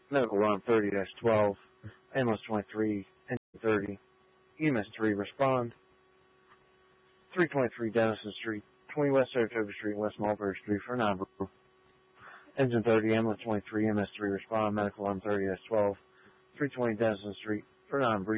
Medical Run 30-12, Ambulance 23, Engine 30, EMS 3, respond. 323 Dennison Street, 20 West Saratoga Street, West Mulberry Street for 9 Brew. Engine 30, Ambulance 23, EMS 3, respond. Medical Run 30-12, 320 Dennison Street for 9 Brew.